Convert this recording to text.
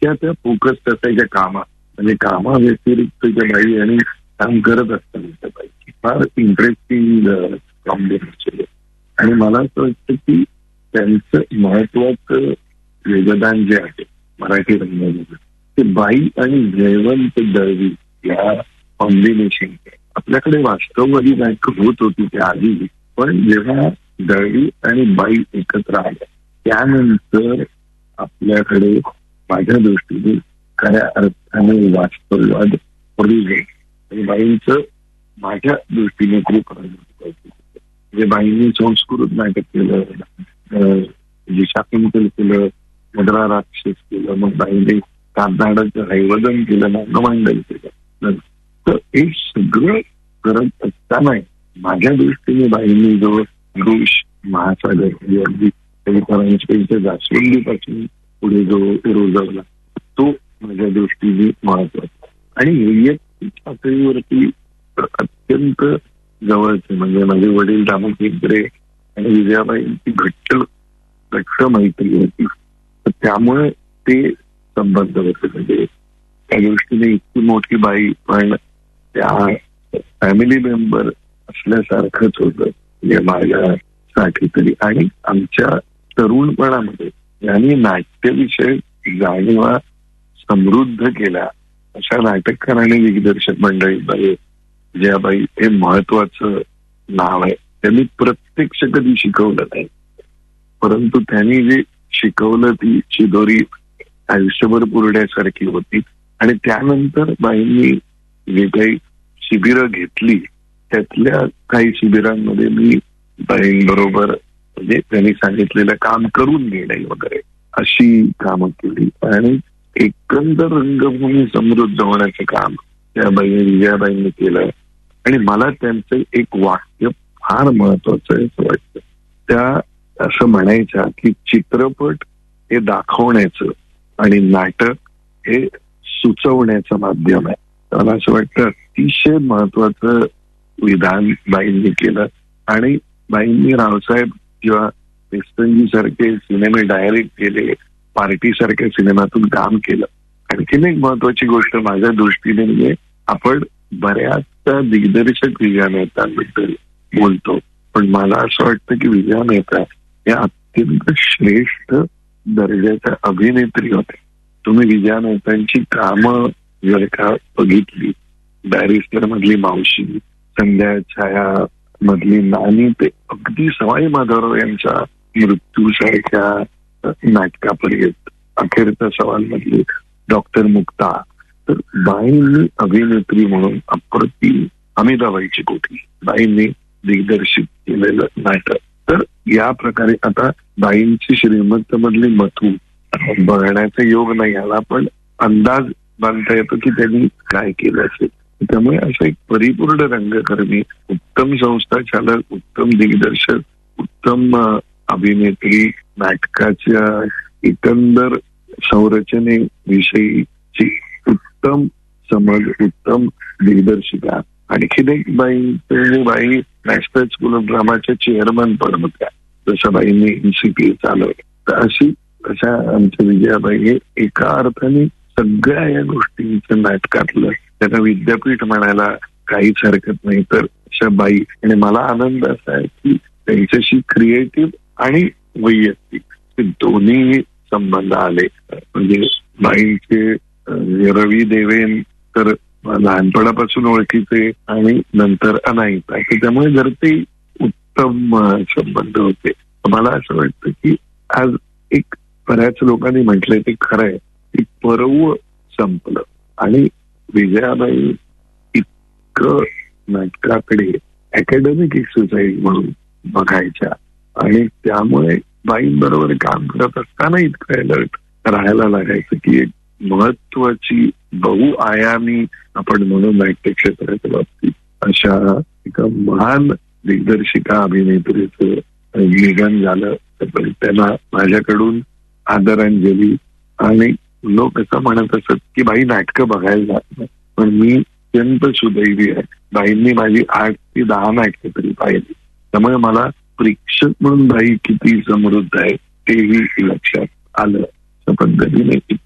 त्या फोकस असायच्या कामात, म्हणजे कामाव्यतिरिक्त त्या बाई आणि काम करत असताना त्या बाई फार इंटरेस्टिंग कॉम्बिनेशन. आणि मला असं वाटतं की त्यांचं महत्वाचं योगदान जे आहे मराठी रंगभूमीत ते बाई आणि जयवंत दळवी या कॉम्बिनेशन. आपल्याकडे वास्तववादी नाटकं होत होती त्या आधी, पण जेव्हा दळवी आणि बाई एकत्र आल्या त्यानंतर आपल्याकडे माझ्या दृष्टीने खऱ्या अर्थाने वास्तववाद रुजले. आणि बाईंचं माझ्या दृष्टीने खूप म्हणजे बाईंनी संस्कृत नाटक केलं, शाकुंतल केलं, मद्रा राक्षस केलं, मग बाईंनी कर्नाटक हैवदन केलं, नागमांडल केलं. तर हे सगळं करत असताना माझ्या दृष्टीने बाईंनी जो पुरुष महासागर अगदी कवितांच्या जास्वंदीपासून पुढे जो रोजवला तो माझ्या दृष्टीने महत्वाचा. आणि वैयक्तिक पातळीवरती अत्यंत जवळचे म्हणजे माझे वडील दामू केंद्रे आणि विजयाबाईंची घट्ट मैत्री होती. तर त्यामुळे ते संबंध होते. म्हणजे त्या दृष्टीने इतकी मोठी बाई पण त्या फॅमिली मेंबर असल्यासारखंच होतं म्हणजे माझ्यासाठी तरी. आणि आमच्या तरुणपणामध्ये यांनी नाट्यविषय जाणीवा समृद्ध केल्या अशा नाटककार आणि दिग्दर्शक मंडळी विजयाबाई हे महत्वाचं नाव आहे. त्यांनी प्रत्यक्ष कधी शिकवलं नाही, परंतु त्यांनी जे शिकवलं ती शिदोरी आयुष्यभर पुरण्यासारखी होती. आणि त्यानंतर बाईंनी जे काही शिबिरं घेतली त्यातल्या काही शिबिरांमध्ये मी बाईंबरोबर म्हणजे त्यांनी सांगितलेलं काम करून घेणे वगैरे अशी कामं केली. आणि एकंदर रंगभूमी समृद्ध होण्याचं काम त्या विजयाबाईंनी केलं. आणि मला त्यांचं एक वाक्य फार महत्वाचं आहे असं वाटतं. त्या असं म्हणायच्या की चित्रपट हे दाखवण्याचं आणि नाटक हे सुचवण्याचं माध्यम आहे. मला असं वाटतं अतिशय महत्वाचं विधान बाईंनी केलं. आणि बाईंनी रावसाहेब किंवा पेस्तनजी सारखे सिनेमे डायरेक्ट केले, पार्टी सारख्या सिनेमातून काम केलं. आणखीन एक महत्वाची गोष्ट माझ्या दृष्टीने म्हणजे आपण बऱ्याचदा दिग्दर्शक विजया मेहतांबद्दल बोलतो, पण मला असं वाटतं की विजया मेहता या अत्यंत श्रेष्ठ दर्जाच्या अभिनेत्री होत्या. तुम्ही विजया मेहतांची कामं जर का बघितली, बॅरिस्टर मधली मावशी, संध्या छाया मधली नानी ते अगदी सवाई माधवराव यांच्या मृत्यूसारख्या नाटकापर्यंत अखेरचा सवाल मधली डॉक्टर मुक्ता, तर बाईंनी अभिनेत्री म्हणून अप्रतिम अमिताबाईची कोठी बाईंनी दिग्दर्शित केलेलं नाटक. तर या प्रकारे आता बाईंची श्रीमंत मधली मथू बघण्याचा योग नाही आला, पण अंदाज बांधता येतो की त्यांनी काय केलं असेल. त्यामुळे असं एक परिपूर्ण रंगकर्मी, उत्तम संस्था चालक, उत्तम दिग्दर्शक, उत्तम अभिनेत्री, नाटकाच्या एकंदर संरचनेविषयीची उत्तम समज, उत्तम दिग्दर्शिका. आणखीन एक बाई नॅशनल स्कूल ऑफ ड्रामाच्या चेअरमन पण होत्या, जसं बाईंनी NCPA चालवलं. तर अशा आमच्या विजयाबाई हे एका अर्थाने सगळ्या या गोष्टींचं नाटकातलं त्यांना विद्यापीठ म्हणायला काहीच हरकत नाही. तर अशा बाई, आणि मला आनंद असा आहे की त्यांच्याशी क्रिएटिव्ह आणि वैयक्तिक दोन्ही संबंध आले. म्हणजे बाईंचे रवी देवेन तर लहानपणापासून ओळखीचे आणि नंतर अनायिता, त्यामुळे जर ते उत्तम संबंध होते. मला असं वाटतं की आज एक बऱ्याच लोकांनी म्हटलंय ते खरं आहे की पर्व संपलं आणि विजयाबाई इतकं नाटकाकडे अकॅडमिक एक्सरसाइज म्हणून बघायच्या आणि त्यामुळे बाईंबरोबर काम करत असताना इतकं अलर्ट राहायला लागायचं की एक महत्वाची बहुआयामी आपण म्हणून नाट्य क्षेत्राच्या बाबतीत अशा एका महान दिग्दर्शिका अभिनेत्रीचं निधन झालं. तर त्यांना माझ्याकडून आदरांजली. आणि लोक असं म्हणत असत की बाई नाटकं बघायला जात नाही, पण मी अत्यंत सुदैवी आहे. बाईंनी माझी 8 ते 10 नाटकं तरी पाहिली. त्यामुळे मला प्रेक्षक म्हणून बाई किती समृद्ध आहे तेही लक्षात आलं. त्या पद्धतीने